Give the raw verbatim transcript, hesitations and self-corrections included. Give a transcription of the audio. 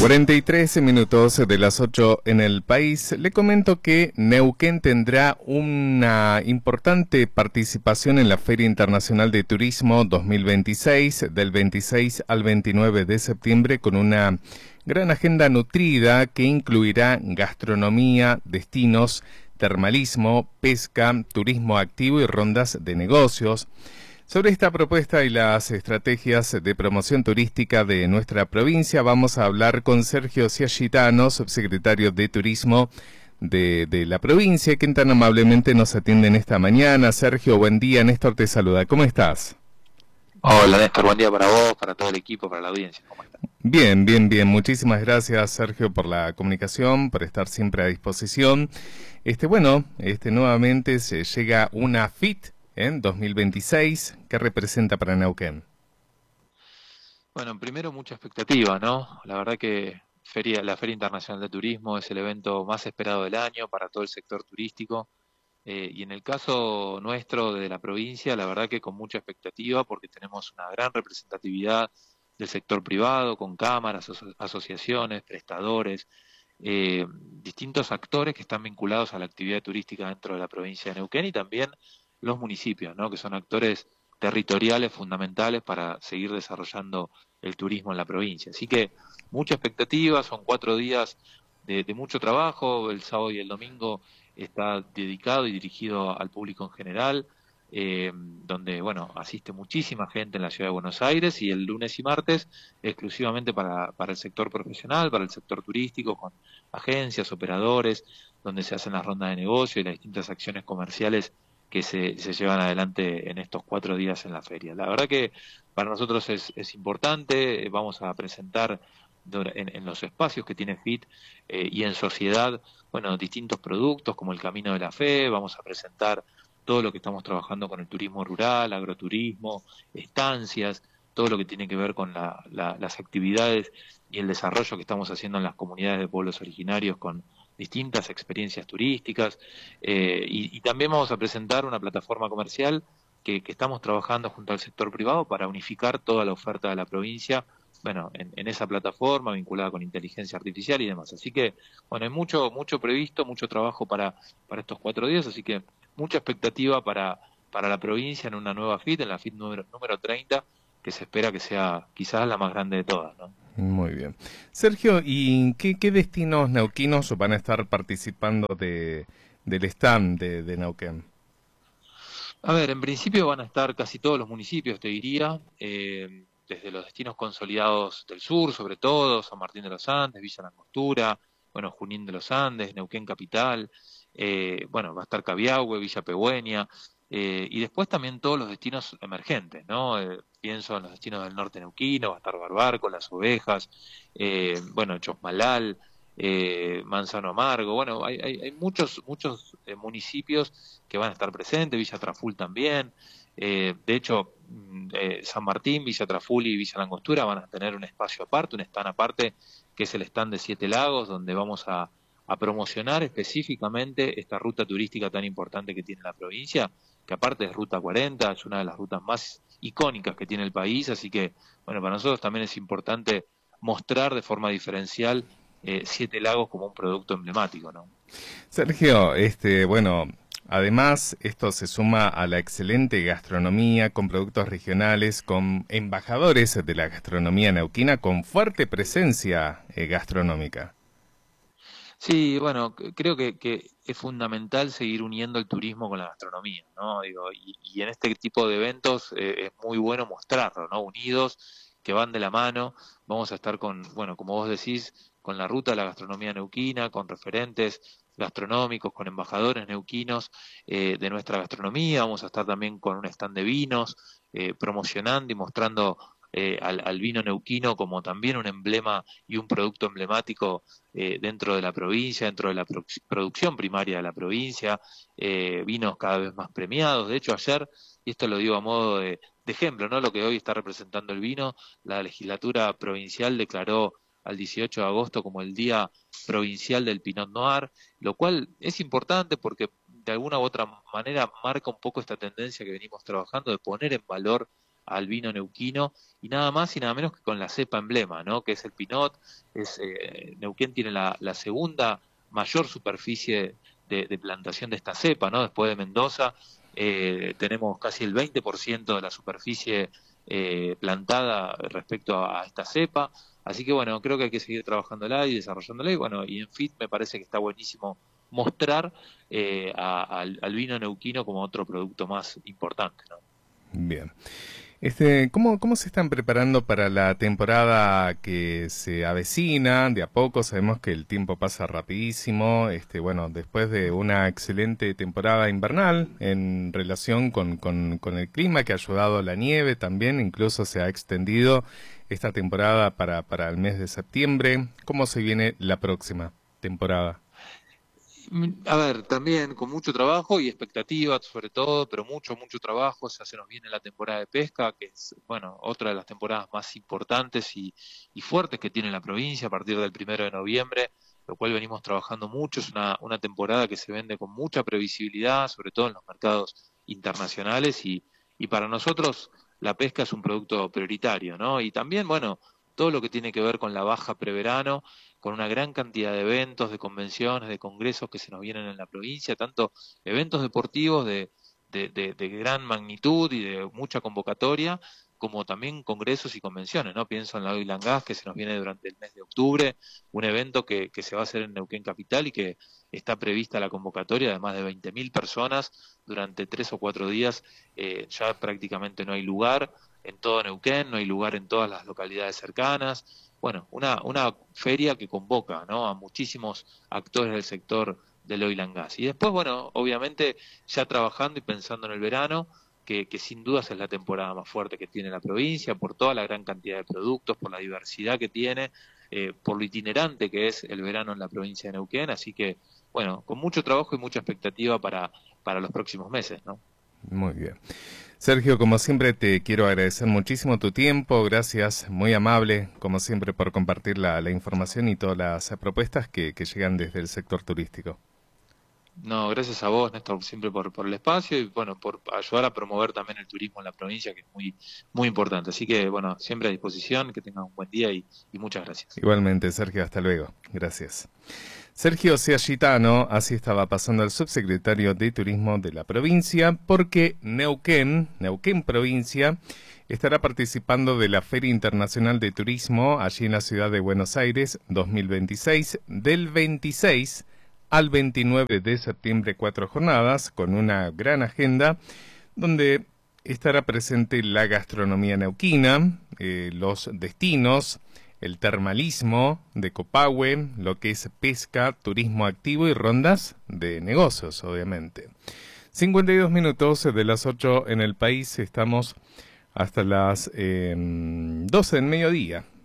cuarenta y tres minutos de las ocho en el país. Le comento que Neuquén tendrá una importante participación en la Feria Internacional de Turismo dos mil veintiséis, del veintiséis al veintinueve de septiembre, con una gran agenda nutrida que incluirá gastronomía, destinos, termalismo, pesca, turismo activo y rondas de negocios. Sobre esta propuesta y las estrategias de promoción turística de nuestra provincia vamos a hablar con Sergio Ciagitano, subsecretario de Turismo de, de la provincia, quien tan amablemente nos atiende en esta mañana. Sergio, buen día. Néstor te saluda. ¿Cómo estás? Hola Néstor, buen día para vos, para todo el equipo, para la audiencia. ¿Cómo estás? Bien, bien, bien. Muchísimas gracias, Sergio, por la comunicación, por estar siempre a disposición. Este, bueno, este nuevamente se llega una F I T en dos mil veintiséis. ¿Qué representa para Neuquén? Bueno, primero mucha expectativa, ¿no? La verdad que feria, la Feria Internacional de Turismo es el evento más esperado del año para todo el sector turístico. Eh, y en el caso nuestro de la provincia, la verdad que con mucha expectativa porque tenemos una gran representatividad del sector privado, con cámaras, aso- asociaciones, prestadores, eh, distintos actores que están vinculados a la actividad turística dentro de la provincia de Neuquén y también los municipios, ¿no? Que son actores territoriales fundamentales para seguir desarrollando el turismo en la provincia. Así que mucha expectativa, son cuatro días de, de mucho trabajo, el sábado y el domingo está dedicado y dirigido al público en general, eh, donde, bueno, asiste muchísima gente en la ciudad de Buenos Aires, y el lunes y martes exclusivamente para, para el sector profesional, para el sector turístico, con agencias, operadores, donde se hacen las rondas de negocio y las distintas acciones comerciales que se, se llevan adelante en estos cuatro días en la feria. La verdad que para nosotros es, es importante, vamos a presentar en, en los espacios que tiene F I T eh, y en sociedad, bueno, distintos productos como el Camino de la Fe, vamos a presentar todo lo que estamos trabajando con el turismo rural, agroturismo, estancias, todo lo que tiene que ver con la, la, las actividades y el desarrollo que estamos haciendo en las comunidades de pueblos originarios con distintas experiencias turísticas, eh, y, y también vamos a presentar una plataforma comercial que, que estamos trabajando junto al sector privado para unificar toda la oferta de la provincia, bueno, en, en esa plataforma vinculada con inteligencia artificial y demás. Así que, bueno, hay mucho, mucho previsto, mucho trabajo para, para estos cuatro días, así que mucha expectativa para, para la provincia en una nueva F I T, en la F I T número, número treinta, que se espera que sea quizás la más grande de todas, ¿no? Muy bien. Sergio, ¿y qué, qué destinos neuquinos van a estar participando de, del stand de, de Neuquén? A ver, en principio van a estar casi todos los municipios, te diría, eh, desde los destinos consolidados del sur, sobre todo, San Martín de los Andes, Villa Langostura, bueno, Junín de los Andes, Neuquén Capital, eh, bueno, va a estar Cabiahue, Villa Pegüeña, eh, y después también todos los destinos emergentes, ¿no? Eh, pienso en los destinos del norte neuquino, va a estar Barbarco, Las Ovejas, eh, bueno, Chosmalal, eh, Manzano Amargo, bueno, hay, hay, hay muchos, muchos eh, municipios que van a estar presentes, Villa Traful también, eh, de hecho, mm, eh, San Martín, Villa Traful y Villa Langostura van a tener un espacio aparte, un stand aparte, que es el stand de Siete Lagos, donde vamos a, a promocionar específicamente esta ruta turística tan importante que tiene la provincia, que aparte es Ruta cuarenta, es una de las rutas más icónicas que tiene el país, así que, bueno, para nosotros también es importante mostrar de forma diferencial eh, Siete Lagos como un producto emblemático, ¿no? Sergio, este, bueno, además esto se suma a la excelente gastronomía con productos regionales, con embajadores de la gastronomía neuquina con fuerte presencia eh, gastronómica. Sí, bueno, c- creo que, que es fundamental seguir uniendo el turismo con la gastronomía, ¿no? Digo, y, y en este tipo de eventos eh, es muy bueno mostrarlo, ¿no? Unidos, que van de la mano. Vamos a estar con, bueno, como vos decís, con la ruta de la gastronomía neuquina, con referentes gastronómicos, con embajadores neuquinos eh, de nuestra gastronomía. Vamos a estar también con un stand de vinos, eh, promocionando y mostrando eh, al, al vino neuquino como también un emblema y un producto emblemático eh, dentro de la provincia, dentro de la pro producción primaria de la provincia, eh, vinos cada vez más premiados. De hecho, ayer, y esto lo digo a modo de, de ejemplo, ¿no? Lo que hoy está representando el vino, la legislatura provincial declaró al dieciocho de agosto como el Día Provincial del Pinot Noir, lo cual es importante porque de alguna u otra manera marca un poco esta tendencia que venimos trabajando de poner en valor al vino neuquino, y nada más y nada menos que con la cepa emblema, ¿no? Que es el Pinot. Es, eh, Neuquén tiene la, la segunda mayor superficie de, de plantación de esta cepa, ¿no? Después de Mendoza, eh, tenemos casi el veinte por ciento de la superficie eh, plantada respecto a, a esta cepa. Así que bueno, creo que hay que seguir trabajándola y desarrollándola, y bueno, y en F I T me parece que está buenísimo mostrar eh, a, al, al vino neuquino como otro producto más importante, ¿no? Bien. Este, ¿cómo, cómo se están preparando para la temporada que se avecina? De a poco sabemos que el tiempo pasa rapidísimo. Este, bueno, después de una excelente temporada invernal en relación con, con, con el clima que ha ayudado a la nieve también, incluso se ha extendido esta temporada para, para el mes de septiembre. ¿Cómo se viene la próxima temporada? A ver, también con mucho trabajo y expectativas sobre todo, pero mucho, mucho trabajo. Ya se nos viene la temporada de pesca, que es, bueno, otra de las temporadas más importantes y, y fuertes que tiene la provincia a partir del primero de noviembre, lo cual venimos trabajando mucho. Es una, una temporada que se vende con mucha previsibilidad, sobre todo en los mercados internacionales, y, y para nosotros la pesca es un producto prioritario, ¿no? Y también, bueno, todo lo que tiene que ver con la baja preverano, con una gran cantidad de eventos, de convenciones, de congresos que se nos vienen en la provincia, tanto eventos deportivos de, de, de, de gran magnitud y de mucha convocatoria, como también congresos y convenciones, ¿no? Pienso en la Oil and Gas, que se nos viene durante el mes de octubre, un evento que, que se va a hacer en Neuquén Capital y que está prevista la convocatoria de más de veinte mil personas durante tres o cuatro días. Eh, ya prácticamente no hay lugar en todo Neuquén, no hay lugar en todas las localidades cercanas. Bueno, una, una feria que convoca, ¿no?, a muchísimos actores del sector del oil and gas. Y después, bueno, obviamente ya trabajando y pensando en el verano, que, que sin dudas es la temporada más fuerte que tiene la provincia, por toda la gran cantidad de productos, por la diversidad que tiene, eh, por lo itinerante que es el verano en la provincia de Neuquén. Así que, bueno, con mucho trabajo y mucha expectativa para, para los próximos meses, ¿no? Muy bien. Sergio, como siempre te quiero agradecer muchísimo tu tiempo, gracias, muy amable, como siempre, por compartir la, la información y todas las propuestas que, que llegan desde el sector turístico. No, gracias a vos, Néstor, siempre por, por el espacio y bueno, por ayudar a promover también el turismo en la provincia, que es muy, muy importante. Así que bueno, siempre a disposición, que tengan un buen día y, y muchas gracias. Igualmente, Sergio, hasta luego. Gracias. Sergio Seagitano, así estaba pasando el subsecretario de Turismo de la provincia, porque Neuquén, Neuquén provincia, estará participando de la Feria Internacional de Turismo allí en la ciudad de Buenos Aires dos mil veintiséis, del veintiséis al veintinueve de septiembre, cuatro jornadas, con una gran agenda, donde estará presente la gastronomía neuquina, eh, los destinos, el termalismo de Copahue, lo que es pesca, turismo activo y rondas de negocios, obviamente. cincuenta y dos minutos de las ocho en el país, estamos hasta las eh, doce del mediodía.